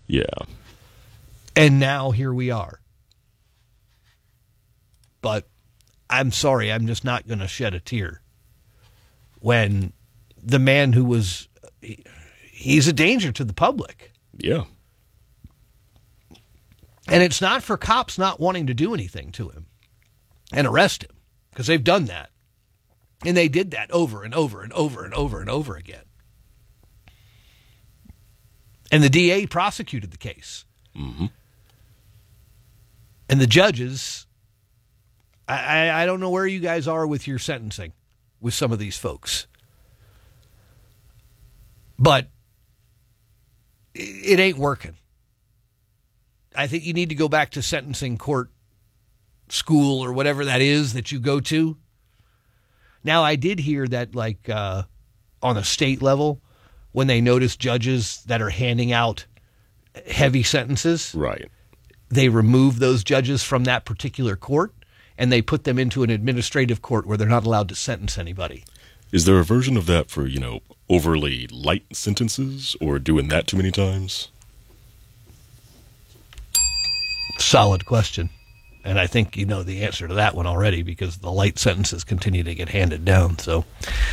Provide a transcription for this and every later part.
Yeah. And now here we are. But I'm sorry, I'm just not going to shed a tear when the man who was, he's a danger to the public. Yeah. And it's not for cops not wanting to do anything to him and arrest him, because they've done that. And they did that over and over and over and over and over again. And the DA prosecuted the case. Mm-hmm. And the judges, I don't know where you guys are with your sentencing with some of these folks. But it ain't working. I think you need to go back to sentencing court school or whatever that is that you go to. Now, I did hear that, like, on a state level, when they notice judges that are handing out heavy sentences, right, they remove those judges from that particular court and they put them into an administrative court where they're not allowed to sentence anybody. Is there a version of that for, overly light sentences or doing that too many times? Solid question. And I think you know the answer to that one already, because the light sentences continue to get handed down. So,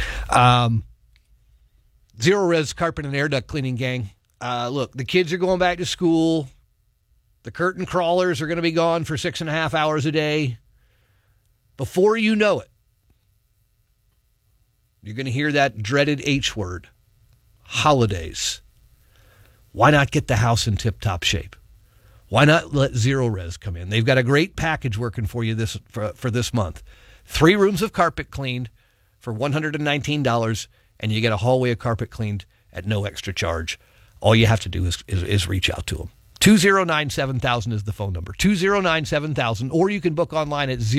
Zero Res Carpet and Air Duct Cleaning Gang. Look, the kids are going back to school. The curtain crawlers are going to be gone for 6.5 hours a day. Before you know it, you're going to hear that dreaded H word, holidays. Why not get the house in tip-top shape? Why not let Zero Res come in? They've got a great package working for you for this month. 3 rooms of carpet cleaned for $119, and you get a hallway of carpet cleaned at no extra charge. All you have to do is reach out to them. 209-7000 is the phone number. 209-7000, or you can book online at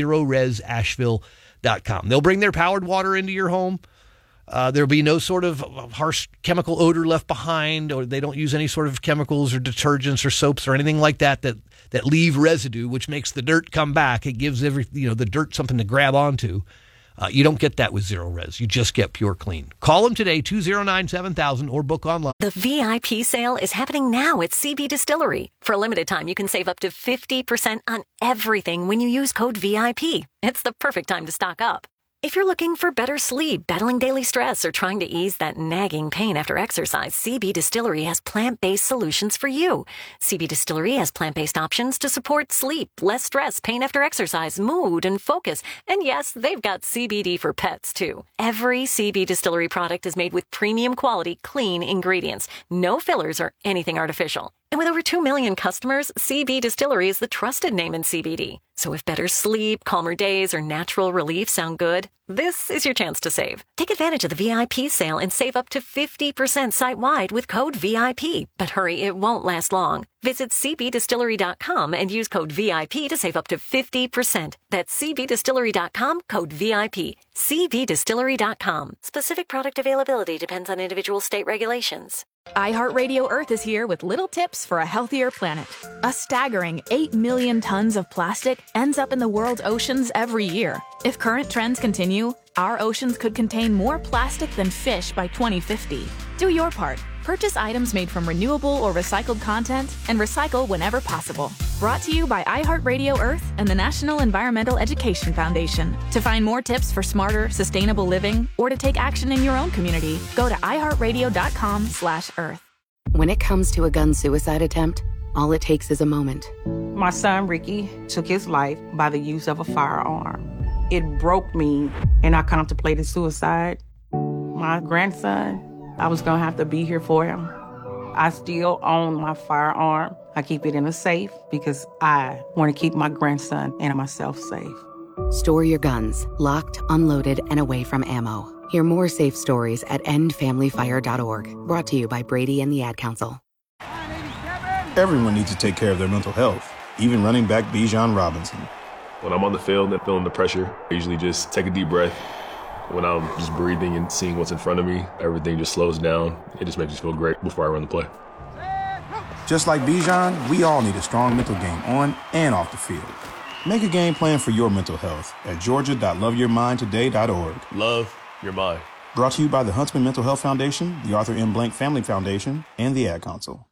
ZeroResAsheville.com. They'll bring their powered water into your home. There'll be no sort of harsh chemical odor left behind, or they don't use any sort of chemicals or detergents or soaps or anything like that leave residue, which makes the dirt come back. It gives the dirt something to grab onto. You don't get that with Zero Res. You just get pure clean. Call them today, 209-7000, or book online. The VIP sale is happening now at CB Distillery. For a limited time, you can save up to 50% on everything when you use code VIP. It's the perfect time to stock up. If you're looking for better sleep, battling daily stress, or trying to ease that nagging pain after exercise, CB Distillery has plant-based solutions for you. CB Distillery has plant-based options to support sleep, less stress, pain after exercise, mood, and focus. And yes, they've got CBD for pets, too. Every CB Distillery product is made with premium quality, clean ingredients. No fillers or anything artificial. And with over 2 million customers, CB Distillery is the trusted name in CBD. So if better sleep, calmer days, or natural relief sound good, this is your chance to save. Take advantage of the VIP sale and save up to 50% site-wide with code VIP. But hurry, it won't last long. Visit cbdistillery.com and use code VIP to save up to 50%. That's cbdistillery.com, code VIP. cbdistillery.com. Specific product availability depends on individual state regulations. iHeartRadio Earth is here with little tips for a healthier planet. A staggering 8 million tons of plastic ends up in the world's oceans every year. If current trends continue, our oceans could contain more plastic than fish by 2050. Do your part. Purchase items made from renewable or recycled content and recycle whenever possible. Brought to you by iHeartRadio Earth and the National Environmental Education Foundation. To find more tips for smarter, sustainable living, or to take action in your own community, go to iHeartRadio.com/Earth. When it comes to a gun suicide attempt, all it takes is a moment. My son, Ricky, took his life by the use of a firearm. It broke me, and I contemplated suicide. My grandson, I was going to have to be here for him. I still own my firearm. I keep it in a safe because I want to keep my grandson and myself safe. Store your guns, locked, unloaded, and away from ammo. Hear more safe stories at endfamilyfire.org. Brought to you by Brady and the Ad Council. Everyone needs to take care of their mental health, even running back Bijan Robinson. When I'm on the field and feeling the pressure, I usually just take a deep breath. When I'm just breathing and seeing what's in front of me, everything just slows down. It just makes me feel great before I run the play. Just like Bijan, we all need a strong mental game on and off the field. Make a game plan for your mental health at georgia.loveyourmindtoday.org. Love your mind. Brought to you by the Huntsman Mental Health Foundation, the Arthur M. Blank Family Foundation, and the Ad Council.